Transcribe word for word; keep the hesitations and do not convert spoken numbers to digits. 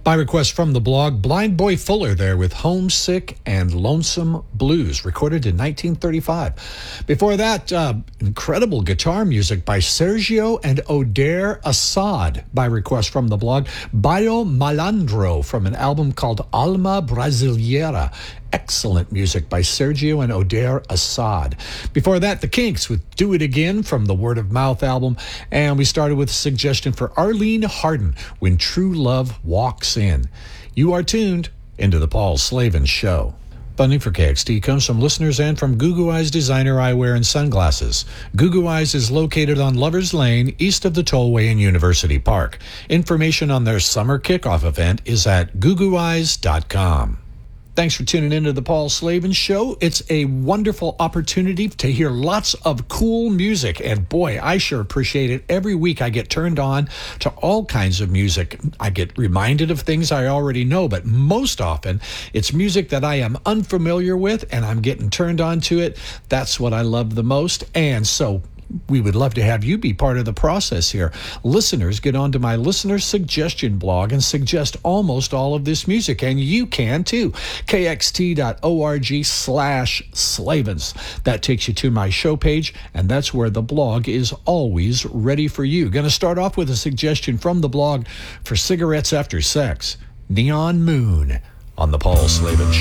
By request from the blog, Blind Boy Fuller there with Homesick and Lonesome Blues, recorded in nineteen thirty-five. Before that, uh, incredible guitar music by Sergio and Odair Assad, by request from the blog, Baio Malandro from an album called Alma Brasileira. Excellent music by Sergio and Odair Assad. Before that, The Kinks with Do It Again from the Word of Mouth album. And we started with a suggestion for Arlene Harden, When True Love Walks In. You are tuned into the Paul Slavin Show. Funding for K X T comes from listeners and from Gugu Eyes Designer Eyewear and Sunglasses. Gugu Eyes is located on Lovers Lane, east of the Tollway in University Park. Information on their summer kickoff event is at gugu eyes dot com. Thanks for tuning into the Paul Slavin Show. It's a wonderful opportunity to hear lots of cool music. And boy, I sure appreciate it. Every week I get turned on to all kinds of music. I get reminded of things I already know, but most often it's music that I am unfamiliar with and I'm getting turned on to it. That's what I love the most. And so we would love to have you be part of the process here. Listeners, get onto my listener suggestion blog and suggest almost all of this music, and you can too. K X T dot org slash Slavins. That takes you to my show page, and that's where the blog is always ready for you. Going to start off with a suggestion from the blog for Cigarettes After Sex, Neon Moon, on the Paul Slavin Show.